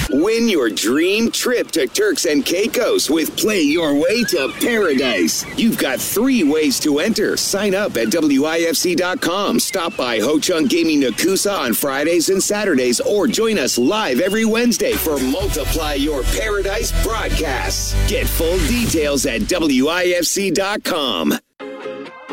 Win your dream trip to Turks and Caicos with Play Your Way to Paradise. You've got 3 ways to enter. Sign up at WIFC.com. Stop by Ho Chunk Gaming Nakusa on Fridays and Saturdays, or join us live every Wednesday for Multiply Your Paradise broadcasts. Get full details at WIFC.com.